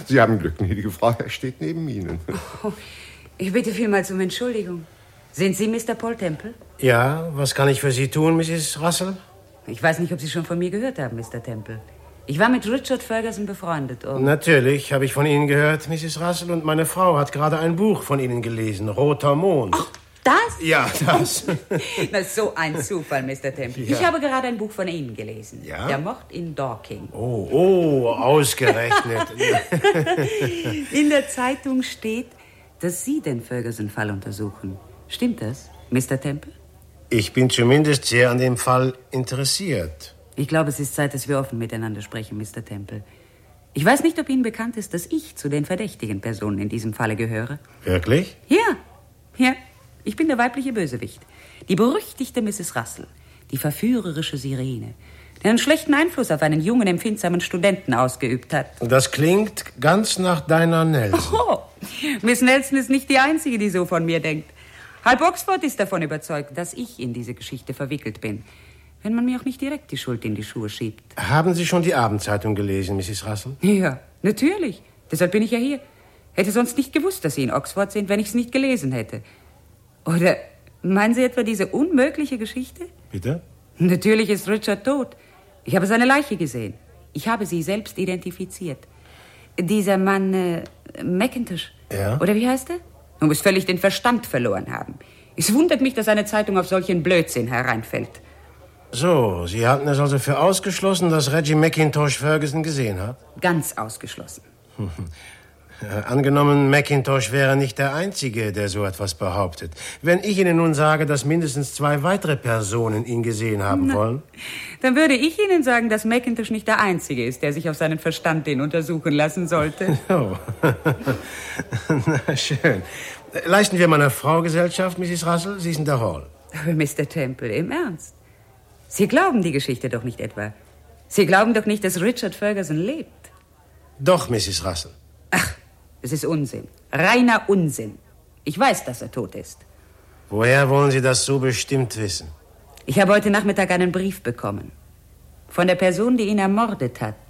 Sie haben Glück, gnädige Frau, er steht neben Ihnen. Oh, ich bitte vielmals um Entschuldigung. Sind Sie Mr. Paul Temple? Ja, was kann ich für Sie tun, Mrs. Russell? Ich weiß nicht, ob Sie schon von mir gehört haben, Mr. Temple. Ich war mit Richard Ferguson befreundet. Natürlich habe ich von Ihnen gehört, Mrs. Russell. Und meine Frau hat gerade ein Buch von Ihnen gelesen, Roter Mond. Ach, das? Ja, das. Das ist so ein Zufall, Mr. Temple. Ja. Ich habe gerade ein Buch von Ihnen gelesen. Ja? Der Mord in Dorking. Oh, ausgerechnet. In der Zeitung steht, dass Sie den Ferguson-Fall untersuchen. Stimmt das, Mr. Temple? Ich bin zumindest sehr an dem Fall interessiert. Ich glaube, es ist Zeit, dass wir offen miteinander sprechen, Mr. Temple. Ich weiß nicht, ob Ihnen bekannt ist, dass ich zu den verdächtigen Personen in diesem Falle gehöre. Wirklich? Ja. Ich bin der weibliche Bösewicht. Die berüchtigte Mrs. Russell. Die verführerische Sirene. Der einen schlechten Einfluss auf einen jungen, empfindsamen Studenten ausgeübt hat. Das klingt ganz nach deiner Nelson. Oh, Miss Nelson ist nicht die Einzige, die so von mir denkt. Halb Oxford ist davon überzeugt, dass ich in diese Geschichte verwickelt bin. Wenn man mir auch nicht direkt die Schuld in die Schuhe schiebt. Haben Sie schon die Abendzeitung gelesen, Mrs. Russell? Ja, natürlich. Deshalb bin ich ja hier. Hätte sonst nicht gewusst, dass Sie in Oxford sind, wenn ich es nicht gelesen hätte. Oder meinen Sie etwa diese unmögliche Geschichte? Bitte? Natürlich ist Richard tot. Ich habe seine Leiche gesehen. Ich habe sie selbst identifiziert. Dieser Mann, Mackintosh. Ja? Oder wie heißt er? Er muss völlig den Verstand verloren haben. Es wundert mich, dass eine Zeitung auf solchen Blödsinn hereinfällt. So, Sie halten es also für ausgeschlossen, dass Reggie Mackintosh Ferguson gesehen hat? Ganz ausgeschlossen. Angenommen, Mackintosh wäre nicht der Einzige, der so etwas behauptet. Wenn ich Ihnen nun sage, dass mindestens 2 weitere Personen ihn gesehen haben wollen? Dann würde ich Ihnen sagen, dass Mackintosh nicht der Einzige ist, der sich auf seinen Verstand untersuchen lassen sollte. Oh. Na, schön. Leisten wir meiner Frau Gesellschaft, Mrs. Russell? Sie ist in der Hall. Aber Mr. Temple, im Ernst? Sie glauben die Geschichte doch nicht etwa. Sie glauben doch nicht, dass Richard Ferguson lebt. Doch, Mrs. Russell. Ach, es ist Unsinn. Reiner Unsinn. Ich weiß, dass er tot ist. Woher wollen Sie das so bestimmt wissen? Ich habe heute Nachmittag einen Brief bekommen. Von der Person, die ihn ermordet hat.